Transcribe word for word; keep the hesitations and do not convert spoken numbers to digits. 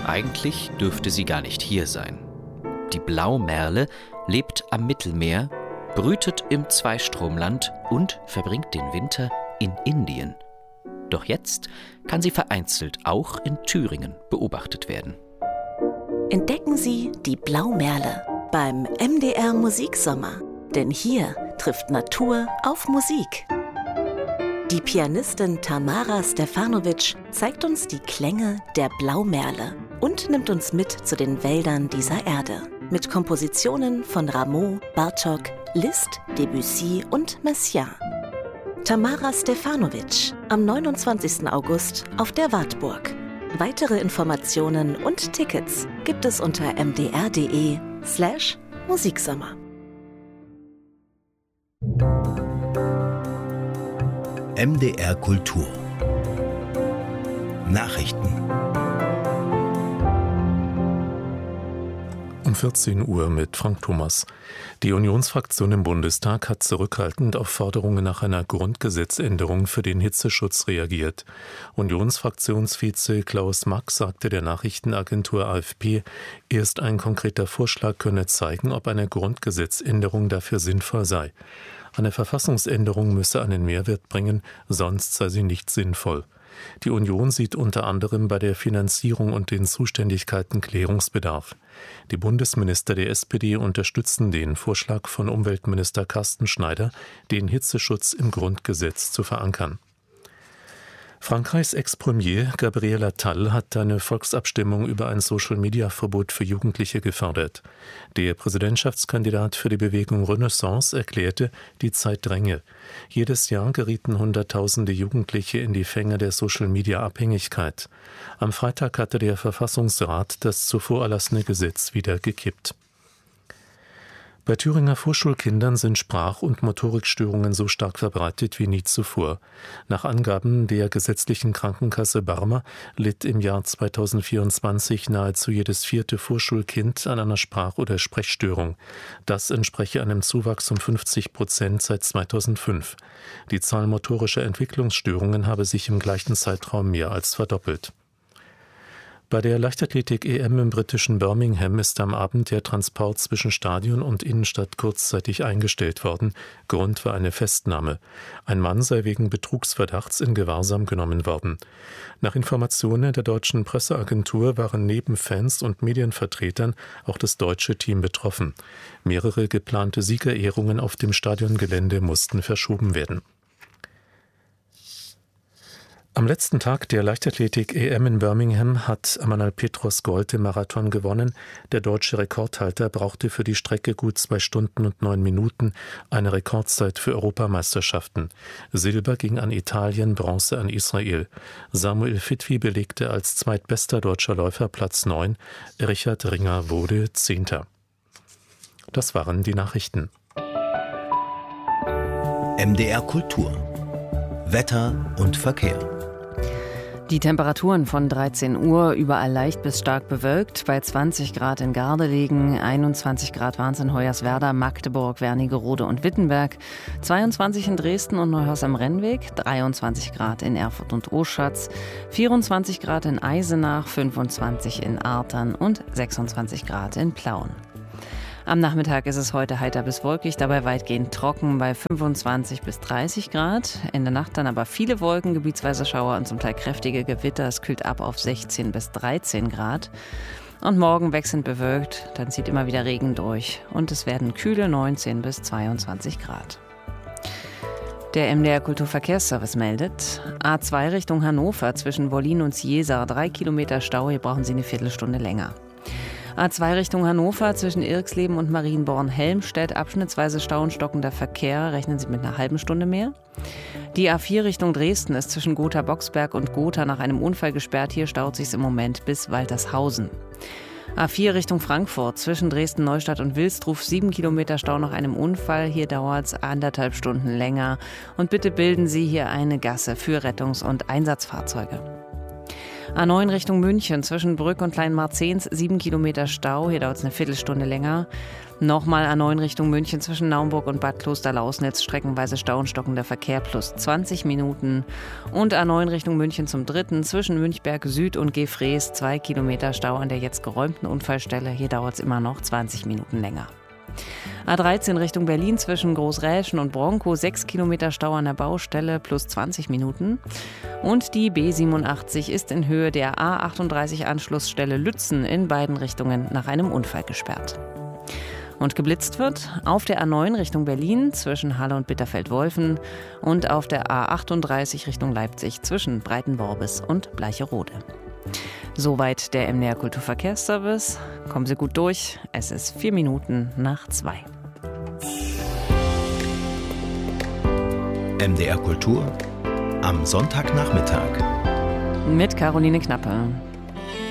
Eigentlich dürfte sie gar nicht hier sein. Die Blaumerle lebt am Mittelmeer, brütet im Zweistromland und verbringt den Winter in Indien. Doch jetzt kann sie vereinzelt auch in Thüringen beobachtet werden. Entdecken Sie die Blaumerle beim M D R Musiksommer. Denn hier trifft Natur auf Musik. Die Pianistin Tamara Stefanovic zeigt uns die Klänge der Blaumerle und nimmt uns mit zu den Wäldern dieser Erde. Mit Kompositionen von Rameau, Bartók, Liszt, Debussy und Messiaen. Tamara Stefanovic am neunundzwanzigsten August auf der Wartburg. Weitere Informationen und Tickets gibt es unter mdr.de slash Musiksommer. M D R Kultur Nachrichten Um vierzehn Uhr mit Frank Thomas. Die Unionsfraktion im Bundestag hat zurückhaltend auf Forderungen nach einer Grundgesetzänderung für den Hitzeschutz reagiert. Unionsfraktionsvize Klaus Mack sagte der Nachrichtenagentur A F P, erst ein konkreter Vorschlag könne zeigen, ob eine Grundgesetzänderung dafür sinnvoll sei. Eine Verfassungsänderung müsse einen Mehrwert bringen, sonst sei sie nicht sinnvoll. Die Union sieht unter anderem bei der Finanzierung und den Zuständigkeiten Klärungsbedarf. Die Bundesminister der S P D unterstützen den Vorschlag von Umweltminister Carsten Schneider, den Hitzeschutz im Grundgesetz zu verankern. Frankreichs Ex-Premier Gabriel Attal hat eine Volksabstimmung über ein Social-Media-Verbot für Jugendliche gefordert. Der Präsidentschaftskandidat für die Bewegung Renaissance erklärte, die Zeit dränge. Jedes Jahr gerieten Hunderttausende Jugendliche in die Fänge der Social-Media-Abhängigkeit. Am Freitag hatte der Verfassungsrat das zuvor erlassene Gesetz wieder gekippt. Bei Thüringer Vorschulkindern sind Sprach- und Motorikstörungen so stark verbreitet wie nie zuvor. Nach Angaben der gesetzlichen Krankenkasse Barmer litt im Jahr zweitausendvierundzwanzig nahezu jedes vierte Vorschulkind an einer Sprach- oder Sprechstörung. Das entspreche einem Zuwachs um fünfzig Prozent seit zweitausendfünf. Die Zahl motorischer Entwicklungsstörungen habe sich im gleichen Zeitraum mehr als verdoppelt. Bei der Leichtathletik-E M im britischen Birmingham ist am Abend der Transport zwischen Stadion und Innenstadt kurzzeitig eingestellt worden. Grund war eine Festnahme. Ein Mann sei wegen Betrugsverdachts in Gewahrsam genommen worden. Nach Informationen der deutschen Presseagentur waren neben Fans und Medienvertretern auch das deutsche Team betroffen. Mehrere geplante Siegerehrungen auf dem Stadiongelände mussten verschoben werden. Am letzten Tag der Leichtathletik-E M in Birmingham hat Amanal Petros Gold im Marathon gewonnen. Der deutsche Rekordhalter brauchte für die Strecke gut zwei Stunden und neun Minuten, eine Rekordzeit für Europameisterschaften. Silber ging an Italien, Bronze an Israel. Samuel Fitwi belegte als zweitbester deutscher Läufer Platz neun. Richard Ringer wurde Zehnter. Das waren die Nachrichten. M D R Kultur Wetter und Verkehr. Die Temperaturen von dreizehn Uhr überall leicht bis stark bewölkt, bei zwanzig Grad in Gardelegen, einundzwanzig Grad waren es in Hoyerswerda, Magdeburg, Wernigerode und Wittenberg, zweiundzwanzig in Dresden und Neuhaus am Rennweg, dreiundzwanzig Grad in Erfurt und Oschatz, vierundzwanzig Grad in Eisenach, fünfundzwanzig in Artern und sechsundzwanzig Grad in Plauen. Am Nachmittag ist es heute heiter bis wolkig, dabei weitgehend trocken bei fünfundzwanzig bis dreißig Grad. In der Nacht dann aber viele Wolken, gebietsweise Schauer und zum Teil kräftige Gewitter. Es kühlt ab auf sechzehn bis dreizehn Grad. Und morgen wechselnd bewölkt, dann zieht immer wieder Regen durch. Und es werden kühle neunzehn bis zweiundzwanzig Grad. Der M D R Kulturverkehrsservice meldet, A zwei Richtung Hannover zwischen Wollin und Sieser, drei Kilometer Stau, hier brauchen Sie eine Viertelstunde länger. A zwei Richtung Hannover zwischen Irxleben und Marienborn-Helmstedt, abschnittsweise Stau und stockender Verkehr, rechnen Sie mit einer halben Stunde mehr. Die A vier Richtung Dresden ist zwischen Gotha-Boxberg und Gotha nach einem Unfall gesperrt, hier staut sich im Moment bis Waltershausen. A vier Richtung Frankfurt zwischen Dresden-Neustadt und Wilstruf, sieben Kilometer Stau nach einem Unfall, hier dauert es anderthalb Stunden länger. Und bitte bilden Sie hier eine Gasse für Rettungs- und Einsatzfahrzeuge. A neun Richtung München zwischen Brück und Kleinmarzens sieben Kilometer Stau, hier dauert es eine Viertelstunde länger. Nochmal A neun Richtung München zwischen Naumburg und Bad Klosterlausnitz, streckenweise Stau und stockender Verkehr plus zwanzig Minuten. Und A neun Richtung München zum dritten zwischen Münchberg Süd und Gefrees, zwei Kilometer Stau an der jetzt geräumten Unfallstelle, hier dauert es immer noch zwanzig Minuten länger. A dreizehn Richtung Berlin zwischen Großräschen und Bronkow, sechs Kilometer Stau an der Baustelle plus zwanzig Minuten. Und die B siebenundachtzig ist in Höhe der A achtunddreißig Anschlussstelle Lützen in beiden Richtungen nach einem Unfall gesperrt. Und geblitzt wird auf der A neun Richtung Berlin zwischen Halle und Bitterfeld-Wolfen und auf der A achtunddreißig Richtung Leipzig zwischen Breitenworbis und Bleicherode. Soweit der M D R Kulturverkehrsservice. Kommen Sie gut durch. Es ist vier Minuten nach zwei. M D R Kultur am Sonntagnachmittag. Mit Caroline Knappe.